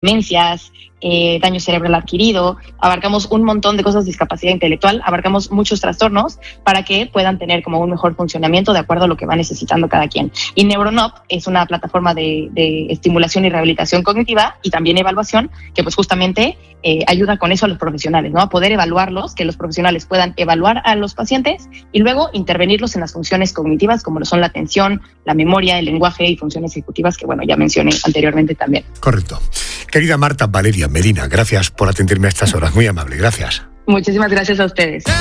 demencias, daño cerebral adquirido, abarcamos un montón de cosas, discapacidad intelectual, abarcamos muchos trastornos para que puedan tener como un mejor funcionamiento de acuerdo a lo que va necesitando cada quien. Y Neuronop es una plataforma de estimulación y rehabilitación cognitiva y también evaluación que pues justamente ayuda con eso a los profesionales, ¿no? A poder evaluarlos, que los profesionales puedan evaluar a los pacientes y luego intervenirlos en las funciones cognitivas como lo son la atención, la memoria, el lenguaje y funciones ejecutivas que bueno, ya mencioné anteriormente también. Correcto. Querida Marta Valeria Medina, gracias por atenderme a estas horas. Muy amable, gracias. Muchísimas gracias a ustedes.